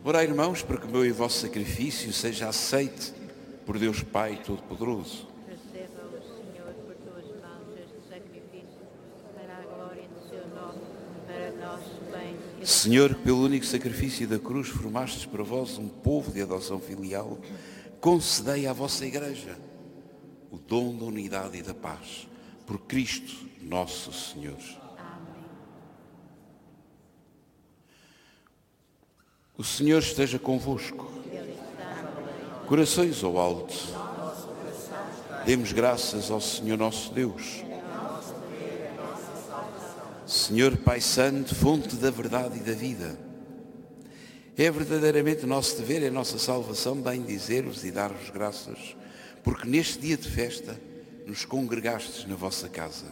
Orai, irmãos, para que o meu e o vosso sacrifício seja aceite por Deus Pai Todo-Poderoso. Receba o Senhor por tuas mãos este sacrifício, para a glória do seu nome, para nosso bem e do Senhor, que pelo único sacrifício da cruz formastes para vós um povo de adoção filial, concedei à vossa Igreja o dom da unidade e da paz. Por Cristo nosso Senhor. Amém. O Senhor esteja convosco. Ele está no meio. Corações ao alto. Demos graças ao Senhor nosso Deus. Senhor Pai Santo, fonte da verdade e da vida, é verdadeiramente nosso dever e a nossa salvação bendizer-vos e dar-vos graças, porque neste dia de festa nos congregastes na vossa casa.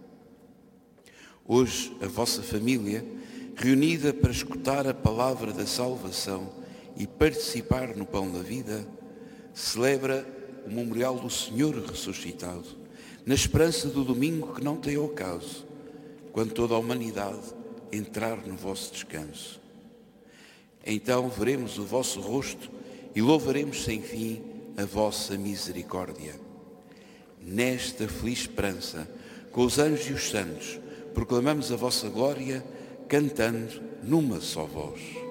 Hoje a vossa família, reunida para escutar a palavra da salvação e participar no pão da vida, celebra o memorial do Senhor ressuscitado, na esperança do domingo que não tem ocaso, quando toda a humanidade entrar no vosso descanso. Então veremos o vosso rosto e louvaremos sem fim a vossa misericórdia. Nesta feliz esperança, com os anjos e os santos, proclamamos a vossa glória, cantando numa só voz.